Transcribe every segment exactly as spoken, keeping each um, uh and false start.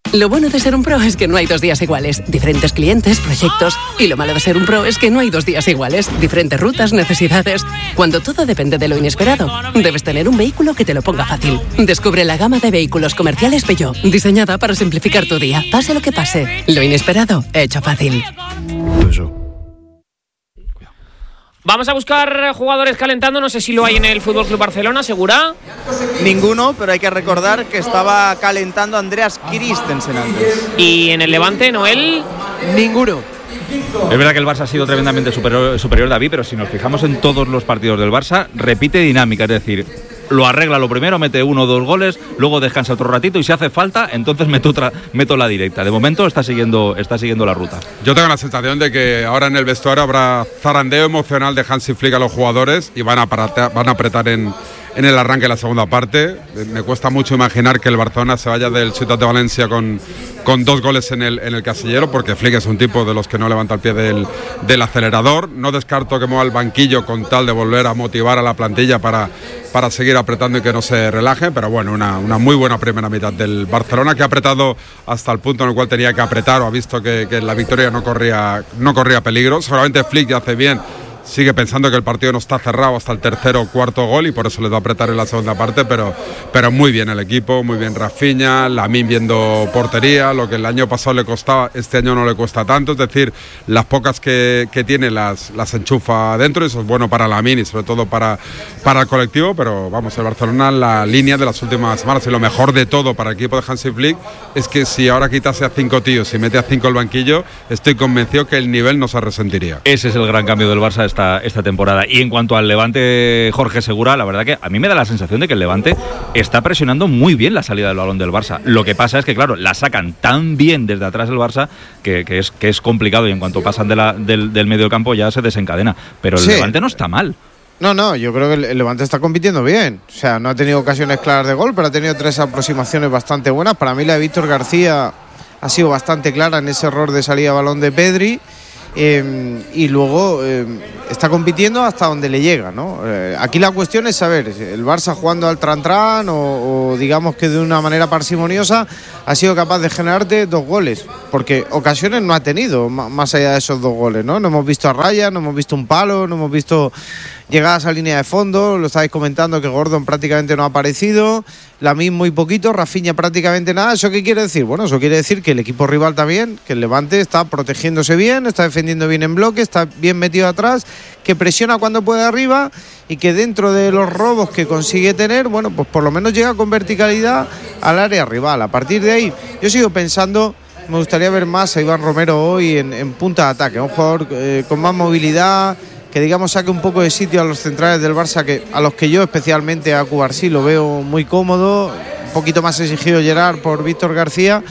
Lo bueno de ser un pro es que no hay dos días iguales. Diferentes clientes, proyectos. Y lo malo de ser un pro es que no hay dos días iguales. Diferentes rutas, necesidades. Cuando todo depende de lo inesperado, debes tener un vehículo que te lo ponga fácil. Descubre la gama de vehículos comerciales Peugeot, diseñada para simplificar tu día, pase lo que pase. Lo inesperado, hecho fácil. Vamos a buscar jugadores calentando, no sé si lo hay en el F C Barcelona, ¿segura? Ninguno, pero hay que recordar que estaba calentando Andreas Christensen antes. ¿Y en el Levante, Noel? Ninguno. Es verdad que el Barça ha sido tremendamente superior, superior David, pero si nos fijamos en todos los partidos del Barça, repite dinámica, es decir, lo arregla lo primero, mete uno o dos goles, luego descansa otro ratito y si hace falta, entonces meto, otra, meto la directa. De momento está siguiendo, está siguiendo la ruta. Yo tengo la sensación de que ahora en el vestuario habrá zarandeo emocional de Hansi Flick a los jugadores y van a, parate, van a apretar en, en el arranque de la segunda parte. Me cuesta mucho imaginar que el Barcelona se vaya del Ciutat de Valencia con, con dos goles en el, en el casillero, porque Flick es un tipo de los que no levanta el pie del, del acelerador. No descarto que mueva el banquillo con tal de volver a motivar a la plantilla para, para seguir apretando y que no se relaje, pero bueno, una, una muy buena primera mitad del Barcelona, que ha apretado hasta el punto en el cual tenía que apretar, o ha visto que, que la victoria no corría, no corría peligro. Seguramente Flick hace bien, sigue pensando que el partido no está cerrado hasta el tercer o cuarto gol y por eso les va a apretar en la segunda parte, pero, pero muy bien el equipo, muy bien Rafinha, Lamine viendo portería, lo que el año pasado le costaba, este año no le cuesta tanto, es decir, las pocas que, que tiene las, las enchufa dentro, y eso es bueno para Lamine y sobre todo para, para el colectivo, pero vamos, el Barcelona, la línea de las últimas semanas y lo mejor de todo para el equipo de Hansi Flick es que si ahora quitase a cinco tíos y mete a cinco el banquillo, estoy convencido que el nivel no se resentiría. Ese es el gran cambio del Barça esta Esta, esta temporada. Y en cuanto al Levante, Jorge Segura, la verdad que a mí me da la sensación de que el Levante está presionando muy bien la salida del balón del Barça. Lo que pasa es que, claro, la sacan tan bien desde atrás del Barça que, que, es, que es complicado, y en cuanto pasan de la, del, del medio campo ya se desencadena. Pero el sí. Levante no está mal. No, no, yo creo que el Levante está compitiendo bien. O sea, no ha tenido ocasiones claras de gol, pero ha tenido tres aproximaciones bastante buenas. Para mí la de Víctor García ha sido bastante clara en ese error de salida a balón de Pedri. Eh, y luego eh, está compitiendo hasta donde le llega, ¿no? Eh, aquí la cuestión es saber, el Barça jugando al tran-tran o, o digamos que de una manera parsimoniosa ha sido capaz de generarte dos goles, porque ocasiones no ha tenido más allá de esos dos goles, ¿no? No hemos visto a raya, no hemos visto un palo, no hemos visto llegadas a línea de fondo, lo estáis comentando que Gordon prácticamente no ha aparecido, Lamine muy poquito, Rafinha prácticamente nada. ¿Eso qué quiere decir? Bueno, eso quiere decir que el equipo rival también, que el Levante está protegiéndose bien, está defendiendo bien en bloque, está bien metido atrás, que presiona cuando puede arriba y que dentro de los robos que consigue tener, bueno, pues por lo menos llega con verticalidad al área rival. A partir de ahí, yo sigo pensando, me gustaría ver más a Iván Romero hoy en, en punta de ataque, un jugador eh, con más movilidad, que digamos saque un poco de sitio a los centrales del Barça, que a los que yo especialmente a Cubarsí lo veo muy cómodo, un poquito más exigido Gerard por Víctor García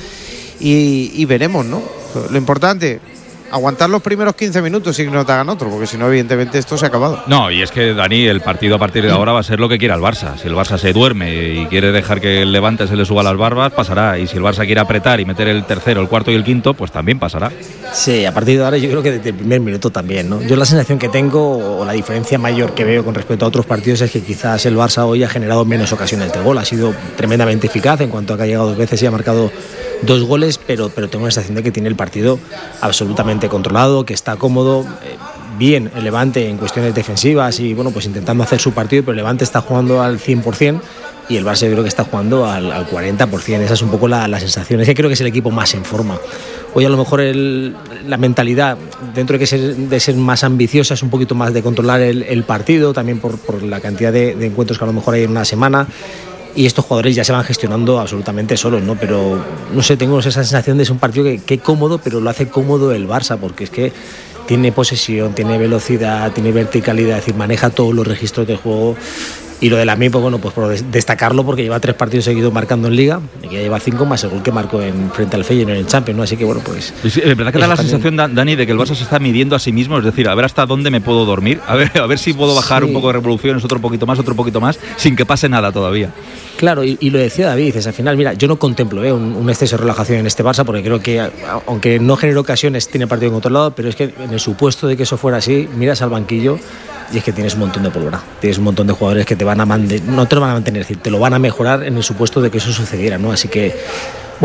y, y veremos, ¿no? Lo importante, aguantar los primeros quince minutos y que no te hagan otro, porque si no evidentemente esto se ha acabado. No, y es que Dani, el partido a partir de ahora va a ser lo que quiera el Barça. Si el Barça se duerme y quiere dejar que el Levante se le suba las barbas, pasará, y si el Barça quiere apretar y meter el tercero, el cuarto y el quinto, pues también pasará. Sí, a partir de ahora yo creo que desde el primer minuto también, ¿no? Yo la sensación que tengo, o la diferencia mayor que veo con respecto a otros partidos, es que quizás el Barça hoy ha generado menos ocasiones de gol, ha sido tremendamente eficaz en cuanto a que ha llegado dos veces y ha marcado dos goles, pero, pero tengo la sensación de que tiene el partido absolutamente controlado, que está cómodo, eh, bien el Levante en cuestiones defensivas y bueno, pues intentando hacer su partido, pero el Levante está jugando al cien por ciento y el Barça yo creo que está jugando al, al cuarenta por ciento. Esa es un poco la, la sensación, es que creo que es el equipo más en forma. Hoy a lo mejor el, la mentalidad, dentro de, que ser, de ser más ambiciosa, es un poquito más de controlar el, el partido, también por, por la cantidad de, de encuentros que a lo mejor hay en una semana. Y estos jugadores ya se van gestionando absolutamente solos, ¿no? Pero, no sé, tengo esa sensación de ser un partido que, que cómodo, pero lo hace cómodo el Barça, porque es que tiene posesión, tiene velocidad, tiene verticalidad, es decir, maneja todos los registros de juego. Y lo de Lamine, pues bueno, pues por destacarlo, porque lleva tres partidos seguidos marcando en Liga, y ya lleva cinco más el gol que marcó en, frente al Feyenoord en Champions, ¿no? Así que bueno, pues... Es verdad que da la también sensación, Dani, de que el Barça se está midiendo a sí mismo, es decir, a ver hasta dónde me puedo dormir, a ver, a ver si puedo bajar sí. un poco de revoluciones, otro poquito más, otro poquito más, sin que pase nada todavía. Claro, y, y lo decía David, dices, al final, mira, yo no contemplo ¿eh? un, un exceso de relajación en este Barça, porque creo que, aunque no genere ocasiones, tiene el partido controlado, pero es que en el supuesto de que eso fuera así, miras al banquillo y es que tienes un montón de pólvora, tienes un montón de jugadores que te van a mantener, no te lo van a mantener, es decir, te lo van a mejorar en el supuesto de que eso sucediera, ¿no? Así que, bueno,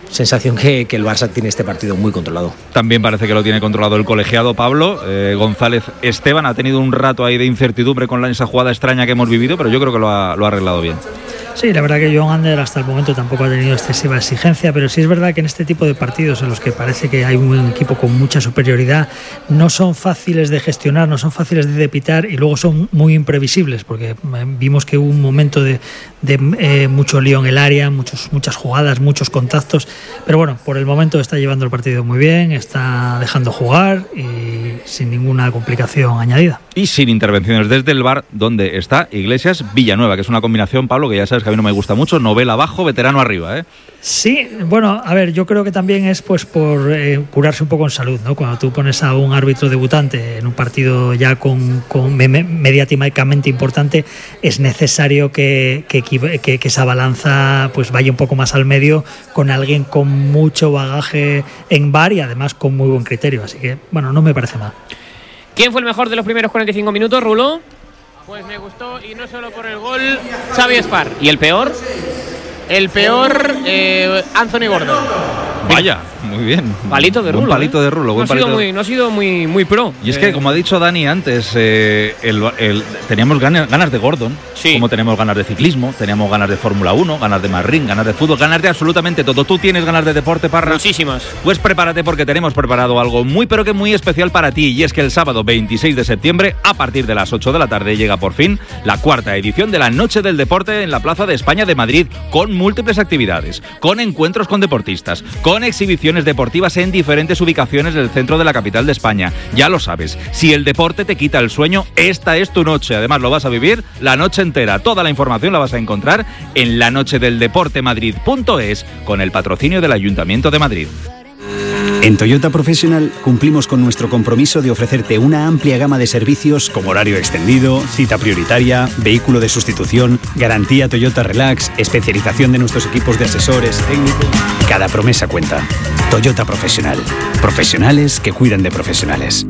sensación que, que el Barça tiene este partido muy controlado. También parece que lo tiene controlado el colegiado Pablo. Eh, González Esteban ha tenido un rato ahí de incertidumbre con esa jugada extraña que hemos vivido, pero yo creo que lo ha, lo ha arreglado bien. Sí, la verdad que John Ander hasta el momento tampoco ha tenido excesiva exigencia, pero sí es verdad que en este tipo de partidos en los que parece que hay un equipo con mucha superioridad, no son fáciles de gestionar, no son fáciles de pitar y luego son muy imprevisibles, porque vimos que hubo un momento de, de eh, mucho lío en el área, muchos, muchas jugadas, muchos contactos, pero bueno, por el momento está llevando el partido muy bien, está dejando jugar y sin ninguna complicación añadida. Y sin intervenciones desde el V A R, donde está Iglesias Villanueva, que es una combinación, Pablo, que ya sabes que a mí no me gusta mucho, novela abajo, veterano arriba, ¿eh? Sí, bueno, a ver, yo creo que también es pues por eh, curarse un poco en salud, ¿no? Cuando tú pones a un árbitro debutante en un partido ya con, con me, mediáticamente importante, es necesario que, que, que, que esa balanza pues vaya un poco más al medio con alguien con mucho bagaje en V A R y además con muy buen criterio, así que, bueno, no me parece mal. ¿Quién fue el mejor de los primeros cuarenta y cinco minutos, Rulo? Pues me gustó, y no solo por el gol, Xavi Espar. ¿Y el peor? El peor, eh, Anthony Gordon. Vaya, muy bien. Palito de Rulo. Buen palito ¿eh? de Rulo. No, Buen ha sido palito muy, de... no ha sido muy, muy pro. Y es eh... que, como ha dicho Dani antes, eh, el, el, teníamos ganas, ganas de Gordon, sí. Como tenemos ganas de ciclismo, teníamos ganas de Fórmula uno, ganas de Marrín, ganas de fútbol, ganas de absolutamente todo. ¿Tú tienes ganas de deporte, Parra? Muchísimas. Pues prepárate porque tenemos preparado algo muy, pero que muy especial para ti. Y es que el sábado veintiséis de septiembre, a partir de las ocho de la tarde, llega por fin la cuarta edición de la Noche del Deporte en la Plaza de España de Madrid, con múltiples actividades, con encuentros con deportistas, con exhibiciones deportivas en diferentes ubicaciones del centro de la capital de España. Ya lo sabes, si el deporte te quita el sueño, esta es tu noche. Además, lo vas a vivir la noche entera. Toda la información la vas a encontrar en la noche del deporte madrid punto es, con el patrocinio del Ayuntamiento de Madrid. En Toyota Professional cumplimos con nuestro compromiso de ofrecerte una amplia gama de servicios como horario extendido, cita prioritaria, vehículo de sustitución, garantía Toyota Relax, especialización de nuestros equipos de asesores técnicos. Cada promesa cuenta. Toyota Professional. Profesionales que cuidan de profesionales.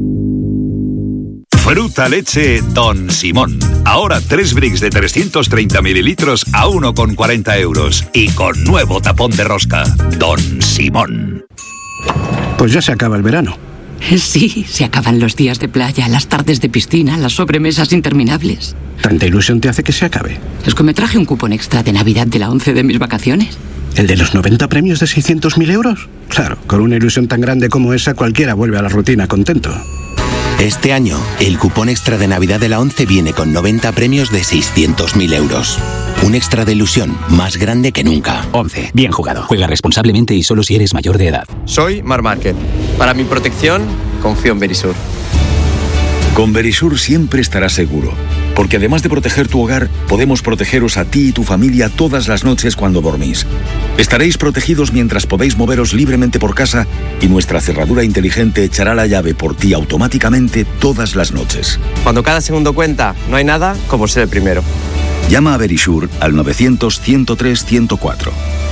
Fruta leche Don Simón. Ahora tres bricks de trescientos treinta mililitros a uno con cuarenta euros. Y con nuevo tapón de rosca. Don Simón. Pues ya se acaba el verano. Sí, se acaban los días de playa, las tardes de piscina, las sobremesas interminables. ¿Tanta ilusión te hace que se acabe? Es que me traje un cupón extra de Navidad de la once de mis vacaciones. ¿El de los noventa premios de seiscientos mil euros? Claro, con una ilusión tan grande como esa, cualquiera vuelve a la rutina contento. Este año, el cupón extra de Navidad de la once viene con noventa premios de seiscientos mil euros. Un extra de ilusión más grande que nunca. once. Bien jugado. Juega responsablemente y solo si eres mayor de edad. Soy Marc Márquez. Para mi protección, confío en Verisur. Con Verisur siempre estarás seguro, porque además de proteger tu hogar, podemos protegeros a ti y tu familia todas las noches cuando dormís. Estaréis protegidos mientras podéis moveros libremente por casa y nuestra cerradura inteligente echará la llave por ti automáticamente todas las noches. Cuando cada segundo cuenta, no hay nada como ser el primero. Llama a Verisur al novecientos, ciento tres, ciento cuatro.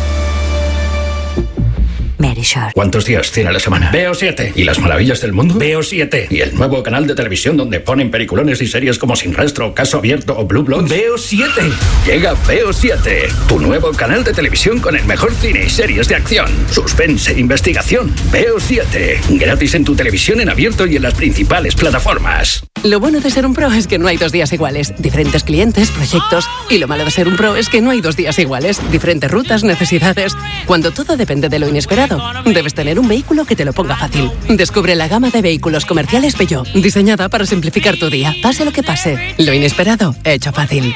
Verisur. ¿Cuántos días tiene la semana? Veo siete. ¿Y las maravillas del mundo? Veo siete. ¿Y el nuevo canal de televisión donde ponen peliculones y series como Sin Rastro, Caso Abierto o Blue Bloods? Veo siete. Llega Veo siete, tu nuevo canal de televisión con el mejor cine y series de acción, suspense e investigación. Veo siete. Gratis en tu televisión en abierto y en las principales plataformas. Lo bueno de ser un pro es que no hay dos días iguales. Diferentes clientes, proyectos. Y lo malo de ser un pro es que no hay dos días iguales. Diferentes rutas, necesidades. Cuando todo depende de lo inesperado, debes tener un vehículo que te lo ponga fácil. Descubre la gama de vehículos comerciales Peugeot, diseñada para simplificar tu día. Pase lo que pase, lo inesperado, hecho fácil.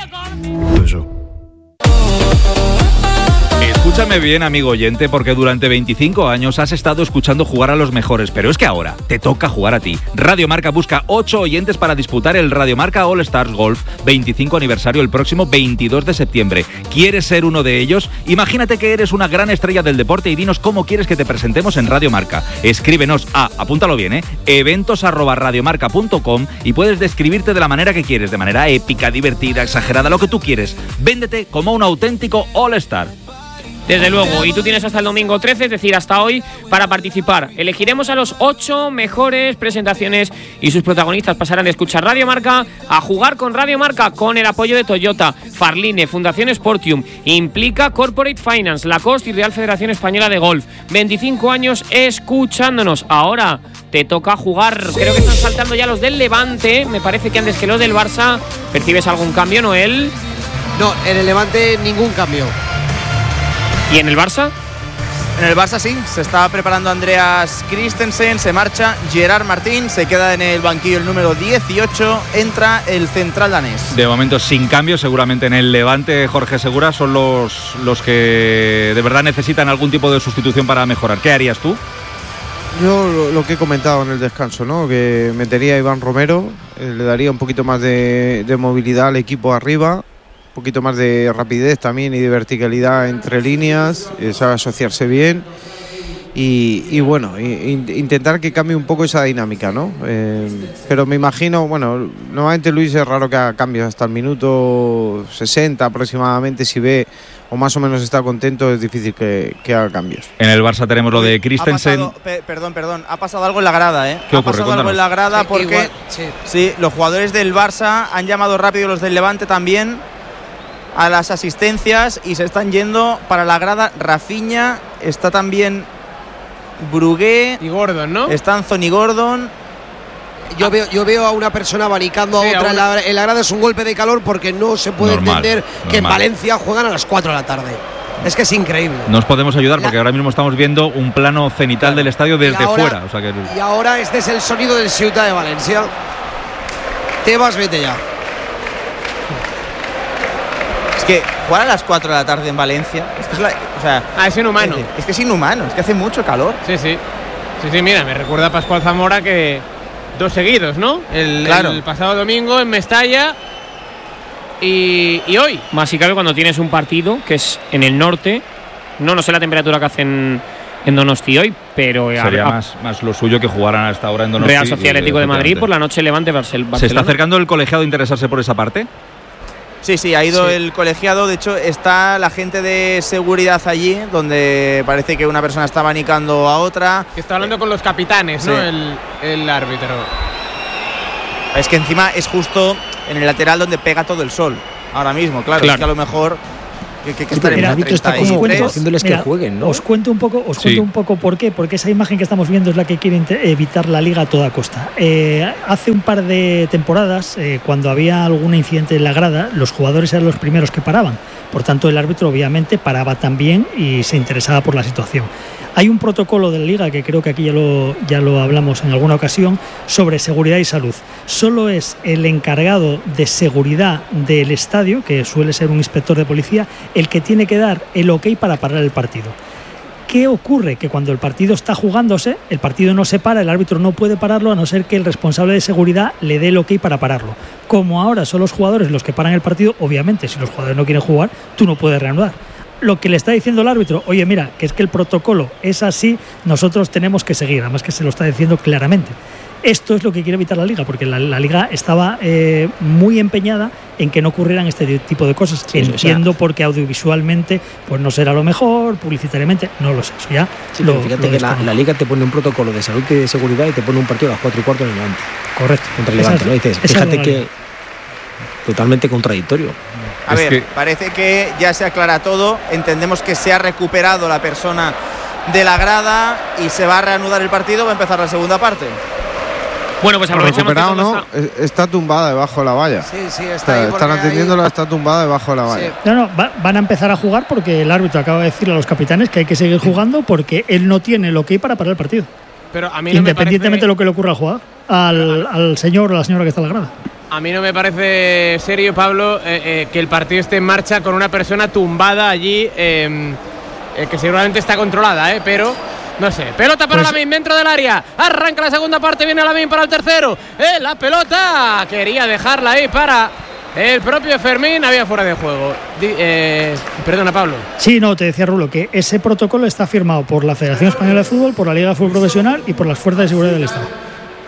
Escúchame bien, amigo oyente, porque durante veinticinco años has estado escuchando jugar a los mejores, pero es que ahora te toca jugar a ti. Radio Marca busca ocho oyentes para disputar el Radio Marca All Stars Golf veinticinco aniversario el próximo veintidós de septiembre. ¿Quieres ser uno de ellos? Imagínate que eres una gran estrella del deporte y dinos cómo quieres que te presentemos en Radio Marca. Escríbenos a, apúntalo bien, eh, eventos arroba radiomarca punto com y puedes describirte de la manera que quieres, de manera épica, divertida, exagerada, lo que tú quieres. Véndete como un auténtico All Star. Desde luego, y tú tienes hasta el domingo trece, es decir, hasta hoy, para participar. Elegiremos a los ocho mejores presentaciones y sus protagonistas pasarán de escuchar Radio Marca a jugar con Radio Marca, con el apoyo de Toyota, Farline, Fundación Sportium, Implica Corporate Finance, Lacoste y Real Federación Española de Golf. veinticinco años escuchándonos. Ahora te toca jugar. Creo que están saltando ya los del Levante. Me parece que antes que los del Barça. ¿Percibes algún cambio, Noel? No, en el Levante ningún cambio. ¿Y en el Barça? En el Barça sí, se está preparando Andreas Christensen, se marcha Gerard Martín, se queda en el banquillo el número dieciocho, entra el central danés. De momento sin cambio, seguramente en el Levante, Jorge Segura, son los, los que de verdad necesitan algún tipo de sustitución para mejorar. ¿Qué harías tú? Yo lo, lo que he comentado en el descanso, ¿no? Que metería a Iván Romero, eh, le daría un poquito más de, de movilidad al equipo arriba, un poquito más de rapidez también y de verticalidad entre líneas, eh, sabe asociarse bien y, y bueno, in, intentar que cambie un poco esa dinámica, ¿no? Eh, pero me imagino, bueno, normalmente Luis es raro que haga cambios hasta el minuto sesenta aproximadamente, si ve o más o menos está contento, es difícil que, que haga cambios. En el Barça tenemos lo de Christensen. Ha pasado, pe, perdón, perdón, ha pasado algo en la grada, ¿eh? ¿Qué ha ocurre? pasado Cuéntanos. algo en la grada Sí, porque igual, sí. sí, los jugadores del Barça han llamado rápido, los del Levante también, a las asistencias y se están yendo para la grada. Rafinha, está también Brugué y Gordon, ¿no? Está Anthony Gordon. Yo veo, yo veo a una persona abanicando a Sí, otra a en la, en la grada. Es un golpe de calor porque no se puede Normal, entender que en normal. Valencia juegan a las cuatro de la tarde. Es que es increíble. Nos podemos ayudar La- porque ahora mismo estamos viendo un plano cenital del estadio desde Y ahora- fuera. O sea que Y ahora este es el sonido del Ciutat de Valencia. Tebas, vete ya. Es que jugar a las cuatro de la tarde en Valencia, es que es, la, o sea, Ah, es inhumano. Es, es que es inhumano, es que hace mucho calor. Sí, sí. Sí, sí, mira, me recuerda a Pascual Zamora que dos seguidos, ¿no? El, Claro. el pasado domingo en Mestalla y, y hoy. Más si cabe cuando tienes un partido que es en el norte. No, no sé la temperatura que hacen en Donosti hoy, pero sería a- más, más lo suyo que jugaran a esta hora en Donosti. Real Sociedad Atlético de Madrid, efectivamente. por la noche Levante Barcel- Barcelona. ¿Se está acercando el colegiado a interesarse por esa parte? Sí, sí, ha ido Sí. el colegiado. De hecho, está la gente de seguridad allí, donde parece que una persona está abanicando a otra. Que está hablando con los capitanes, ¿no? Sí. El, el árbitro. Es que encima es justo en el lateral donde pega todo el sol. Ahora mismo, claro. Claro. Es que a lo mejor. Que, que, que Sí, estar pero en el la árbitro está treinta y como tres. haciéndoles que Mira, jueguen, ¿no? Os cuento un poco, os Sí. cuento un poco por qué, porque esa imagen que estamos viendo es la que quiere inte- evitar la liga a toda costa. Eh, hace un par de temporadas, eh, cuando había algún incidente en la grada, los jugadores eran los primeros que paraban. Por tanto, el árbitro obviamente paraba también y se interesaba por la situación. Hay un protocolo de la liga que creo que aquí ya lo, ya lo hablamos en alguna ocasión sobre seguridad y salud. Solo es el encargado de seguridad del estadio, que suele ser un inspector de policía, el que tiene que dar el ok para parar el partido. ¿Qué ocurre? Que cuando el partido está jugándose, el partido no se para, el árbitro no puede pararlo a no ser que el responsable de seguridad le dé el ok para pararlo. Como ahora son los jugadores los que paran el partido, obviamente si los jugadores no quieren jugar, tú no puedes reanudar. Lo que le está diciendo el árbitro, oye mira, que es que el protocolo es así, nosotros tenemos que seguir, además que se lo está diciendo claramente. Esto es lo que quiere evitar la liga, porque la, la liga estaba eh, muy empeñada en que no ocurrieran este tipo de cosas. Sí, Entiendo o sea, porque audiovisualmente pues no será lo mejor, publicitariamente, no lo sé, eso ya Sí, lo, pero fíjate lo que la, desconozco. la liga te pone un protocolo de salud y de seguridad y te pone un partido a las cuatro y cuarto en el Levante. Correcto. Contra el Esa Levante, es- ¿no? Dices, esa es fíjate la que realidad. totalmente contradictorio. A Es ver, que- parece que ya se aclara todo. Entendemos que se ha recuperado la persona de la grada y se va a reanudar el partido. Va a empezar la segunda parte. Bueno, pues aprovechamos que Recuperado, todo ¿no? está- Es- Está tumbada debajo de la valla. Sí, sí, está Está- ahí. están porque atendiéndola, ahí- está tumbada debajo de la valla. Sí. No, no, va- van a empezar a jugar porque el árbitro acaba de decirle a los capitanes que hay que seguir jugando porque él no tiene el ok para parar el partido. Pero a mí no me Independientemente parece- de lo que le ocurra al jugador, al, al señor o a la señora que está en la grada. A mí no me parece serio, Pablo, eh, eh, que el partido esté en marcha con una persona tumbada allí, eh, eh, que seguramente está controlada, eh, pero no sé. Pelota para Pues- Lamin dentro del área. Arranca la segunda parte, viene Lamin para el tercero. Eh, la pelota quería dejarla ahí para el propio Fermín. Había fuera de juego. Di- eh, perdona, Pablo. Sí, no, te decía Rulo que ese protocolo está firmado por la Federación Española de Fútbol, por la Liga de Fútbol Profesional y por las Fuerzas de Seguridad del Estado.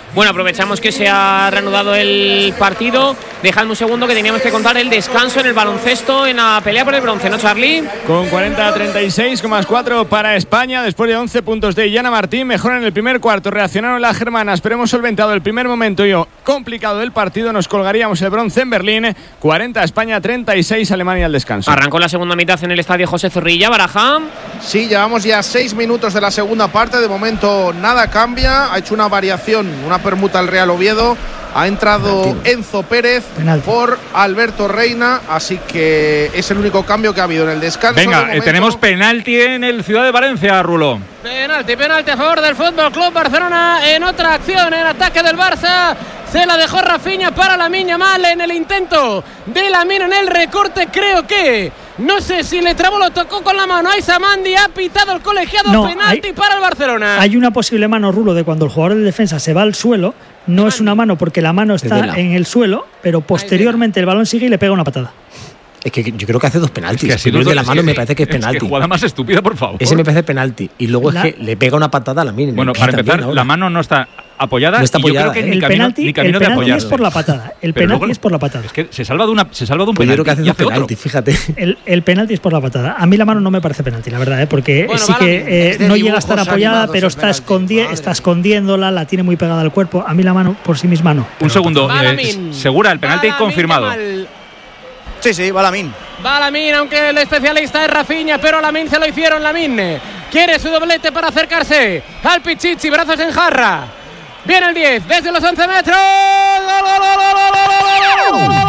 Bueno, aprovechamos que se ha reanudado el partido. Dejadme un segundo que teníamos que contar el descanso en el baloncesto en la pelea por el bronce, ¿no, Charlie? Con cuarenta a treinta y seis coma cuatro para España, después de once puntos de Illana Martín, mejor en el primer cuarto. Reaccionaron las germanas, pero hemos solventado el primer momento yo complicado del partido. Nos colgaríamos el bronce en Berlín. cuarenta España, treinta y seis Alemania al descanso. Arrancó la segunda mitad en el estadio José Zorrilla, Baraja. Sí, llevamos ya seis minutos de la segunda parte. De momento nada cambia. Ha hecho una variación, una permuta al Real Oviedo. Ha entrado Enzo Pérez Penalti. por Alberto Reina, así que es el único cambio que ha habido en el descanso. Venga, de tenemos penalti en el Ciudad de Valencia, Rulo. Penalti, penalti a favor del Fútbol Club Barcelona en otra acción, en ataque del Barça. Se la dejó Rafinha para Lamine Yamal en el intento de Lamine en el recorte, creo que no sé si le trabó, lo tocó con la mano. Aissa Mandi ha pitado el colegiado, no, penalti hay, para el Barcelona. Hay una posible mano, Rulo, de cuando el jugador de defensa se va al suelo. No es una mano porque la mano está en el suelo, pero posteriormente el balón sigue y le pega una patada. Es que yo creo que hace dos penaltis. Es que el de la mano es me que, parece que es penalti. Es que jugada más estúpida, por favor. Ese me parece penalti. Y luego la, es que le pega una patada a la mínima. Bueno, para empezar, la mano no está apoyada. No está apoyada, y yo creo que ¿eh? ni el camino, penalti, ni camino el penalti de apoyarse. es por la patada. El Pero penalti luego, es por la patada. Es que se salva de, una, se salva de un pues penalti. Yo creo que hace y dos hace penaltis, otro. fíjate. El, el penalti es por la patada. A mí la mano no me parece penalti, la verdad, ¿eh? Porque bueno, sí que eh, no llega a estar apoyada, pero está, escondi- está escondiéndola, la tiene muy pegada al cuerpo. A mí la mano por sí misma no. Un segundo, eh, segura, el penalti confirmado. Sí, sí, va Lamine. Va Lamine, aunque el especialista es Rafinha, pero Lamine se lo hicieron. Lamine quiere su doblete para acercarse al Pichichi, brazos en jarra. Viene el diez, desde los once metros. ¡Gol, gol, gol, gol, gol, gol, gol,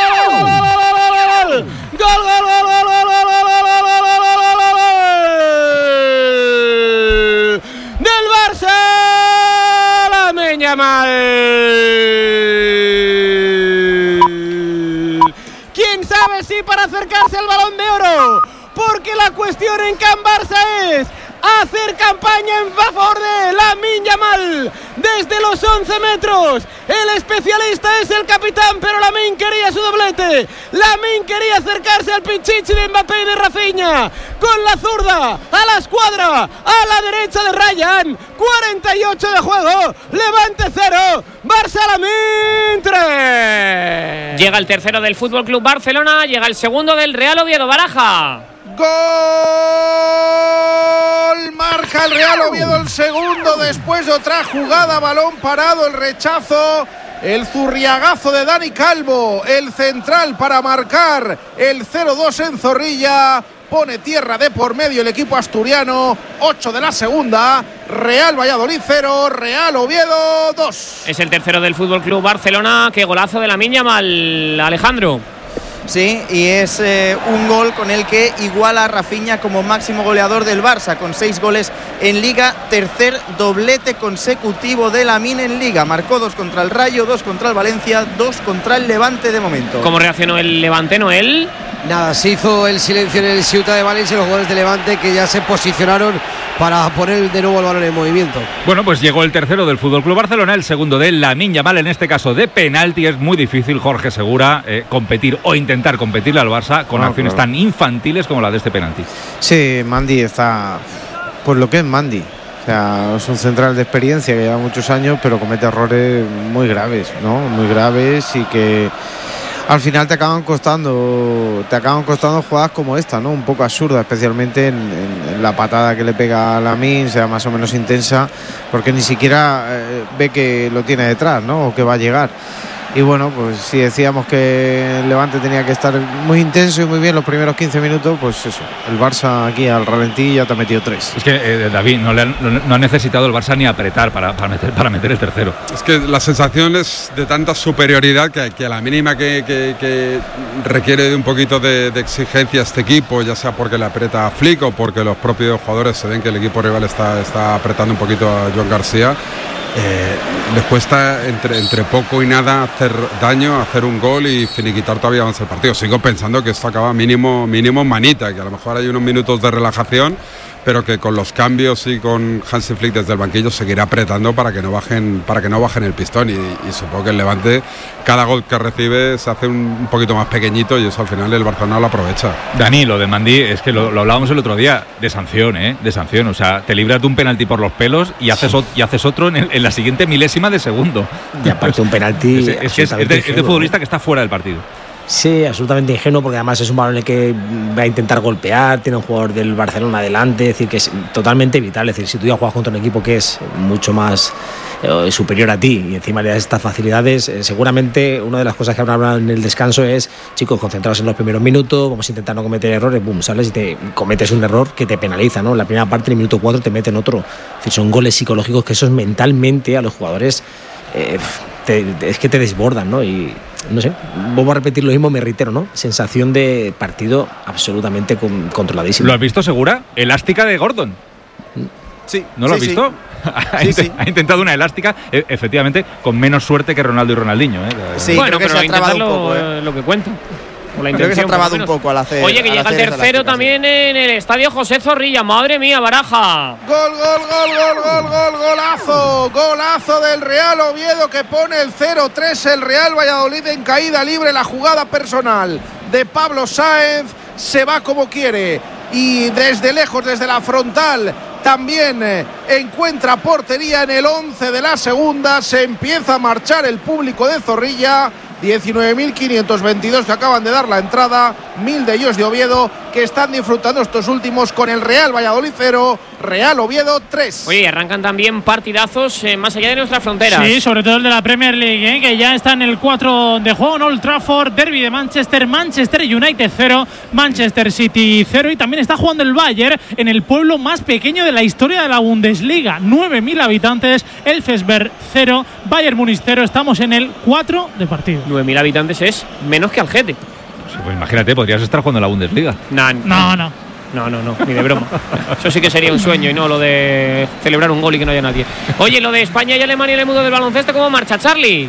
del Barça! Lamine Yamal. ¿Quién sabe si para acercarse al Balón de Oro? Porque la cuestión en Can Barça es hacer campaña en favor de Lamine Yamal desde los once metros. El especialista es el capitán, pero Lamine quería su doblete. Lamine quería acercarse al Pichichi de Mbappé y de Rafinha con la zurda a la escuadra, a la derecha de Ryan. cuarenta y ocho de juego, Levante cero, Barça Lamine tres. Llega el tercero del Fútbol Club Barcelona, llega el segundo del Real Oviedo, Baraja. ¡Gol! Marca el Real Oviedo el segundo después de otra jugada, balón parado, el rechazo, el zurriagazo de Dani Calvo, el central para marcar el cero dos en Zorrilla. Pone tierra de por medio el equipo asturiano. ocho de la segunda, Real Valladolid cero, Real Oviedo dos. Es el tercero del Fútbol Club Barcelona. Qué golazo de Lamine Yamal, Alejandro. Sí, y es eh, un gol con el que iguala a Rafinha como máximo goleador del Barça, con seis goles en Liga, tercer doblete consecutivo de Lamine en Liga. Marcó dos contra el Rayo, dos contra el Valencia, dos contra el Levante de momento. ¿Cómo reaccionó el Levante, Noel? Nada, se hizo el silencio en el Ciutat de Valencia, los jugadores de Levante que ya se posicionaron para poner de nuevo el balón en movimiento. Bueno, pues llegó el tercero del Fútbol Club Barcelona, el segundo de Lamine Yamal, en este caso de penalti. Es muy difícil, Jorge Segura, eh, competir o intentar competirle al Barça con no, acciones claro. tan infantiles como la de este penalti. Sí, Mandi está pues lo que es Mandi. O sea, es un central de experiencia que lleva muchos años, pero comete errores muy graves, ¿no? Muy graves y que al final te acaban costando te acaban costando jugadas como esta, ¿no? Un poco absurda, especialmente en, en, en la patada que le pega a Lamine, sea más o menos intensa, porque ni siquiera eh, ve que lo tiene detrás, ¿no? O que va a llegar. Y bueno, pues si decíamos que el Levante tenía que estar muy intenso y muy bien los primeros quince minutos, pues eso, el Barça aquí al ralentí ya te ha metido tres. Es que, eh, David, no, le han, no ha necesitado el Barça ni apretar para, para, meter, para meter el tercero. Es que la sensación es de tanta superioridad que, que a la mínima que, que, que requiere de un poquito de, de exigencia este equipo, ya sea porque le aprieta a Flick o porque los propios jugadores se ven que el equipo rival está, está apretando un poquito a Joan García, Eh, les cuesta entre, entre poco y nada hacer daño, hacer un gol y finiquitar todavía más el partido. Sigo pensando que esto acaba mínimo, mínimo en manita, que a lo mejor hay unos minutos de relajación, pero que con los cambios y con Hansi Flick desde el banquillo seguirá apretando para que no bajen para que no bajen el pistón y, y supongo que el Levante cada gol que recibe se hace un, un poquito más pequeñito y eso al final el Barcelona lo aprovecha. Dani, lo de Mandí es que lo, lo hablábamos el otro día, de sanción, ¿eh? De sanción, o sea, te libras de un penalti por los pelos y haces, sí. o, y haces otro en, el, en la siguiente milésima de segundo. Y aparte un penalti es, es, es, es, de, es de futbolista que está fuera del partido. Sí, absolutamente ingenuo, porque además es un balón en el que va a intentar golpear, tiene un jugador del Barcelona adelante, es decir, que es totalmente vital. Es decir, si tú ya juegas contra un equipo que es mucho más eh, superior a ti y encima le das estas facilidades, eh, seguramente una de las cosas que habrán hablado en el descanso es, chicos, concentrados en los primeros minutos, vamos a intentar no cometer errores, boom, sales y te cometes un error que te penaliza, ¿no? En la primera parte, en el minuto cuatro, te meten otro. Es decir, son goles psicológicos que esos mentalmente a los jugadores eh, te, es que te desbordan, ¿no? Y no sé, vuelvo a repetir lo mismo, me reitero, ¿no? Sensación de partido absolutamente con, controladísimo. ¿Lo has visto, Segura? Elástica de Gordon. Sí. ¿No lo sí, has visto? Sí. ha, sí, sí. ha intentado una elástica, e- efectivamente, con menos suerte que Ronaldo y Ronaldinho. ¿eh? Sí, bueno, creo que pero se ha trabado un poco, eh. lo que cuenta. La creo que se ha trabado un poco al hacer. Oye, que llega el tercero también sí. en el estadio José Zorrilla. Madre mía, Baraja. Gol, gol, gol, gol, gol, gol, golazo. Golazo del Real Oviedo que pone el cero tres. El Real Valladolid en caída libre. La jugada personal de Pablo Sáenz se va como quiere. Y desde lejos, desde la frontal, también eh, encuentra portería en el once de la segunda. Se empieza a marchar el público de Zorrilla. diecinueve mil quinientos veintidós que acaban de dar la entrada, mil de ellos de Oviedo, que están disfrutando estos últimos con el Real Valladolid cero, Real Oviedo tres. Oye, arrancan también partidazos eh, más allá de nuestras fronteras. Sí, sobre todo el de la Premier League, eh, que ya está en el cuatro de juego en Old Trafford, Derby de Manchester, Manchester United cero, Manchester City cero, y también está jugando el Bayern en el pueblo más pequeño de la historia de la Bundesliga, nueve mil habitantes, Elfsberg cero, Bayern Múnich cero, estamos en el cuatro de partido. nueve mil habitantes es menos que Algete. Pues imagínate, podrías estar jugando en la Bundesliga. Nah, no, no. No, no, no, ni de broma. Eso sí que sería un sueño y no lo de celebrar un gol y que no haya nadie. Oye, lo de España y Alemania en el mundo del baloncesto, ¿cómo marcha, Charlie?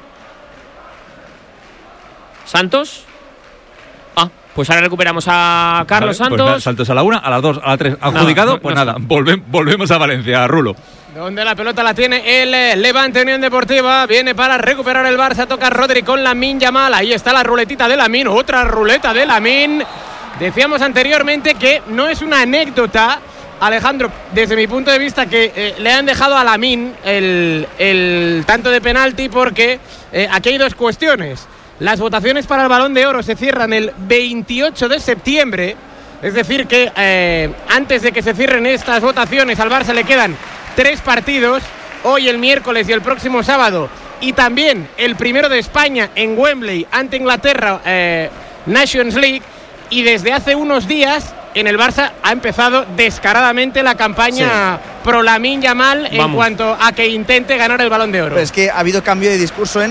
¿Santos? Ah, pues ahora recuperamos a Carlos vale, Santos. Pues nada, Santos a la una, a las dos, a las tres. ¿Adjudicado? No, no, pues no, nada, no. Volve, volvemos a Valencia, Rulo. Donde la pelota la tiene el Levante Unión Deportiva. Viene para recuperar el Barça. Toca Rodri con Lamine Yamal. Ahí está la ruletita de Lamine. Otra ruleta de Lamine. Decíamos anteriormente que no es una anécdota, Alejandro, desde mi punto de vista, que eh, le han dejado a Lamine el, el tanto de penalti, porque eh, aquí hay dos cuestiones. Las votaciones para el Balón de Oro se cierran el veintiocho de septiembre. Es decir que eh, antes de que se cierren estas votaciones al Barça le quedan tres partidos, hoy el miércoles y el próximo sábado, y también el primero de España en Wembley ante Inglaterra, eh, Nations League, y desde hace unos días en el Barça ha empezado descaradamente la campaña sí. pro Lamine Yamal en Vamos. cuanto a que intente ganar el Balón de Oro. Pero es que ha habido cambio de discurso en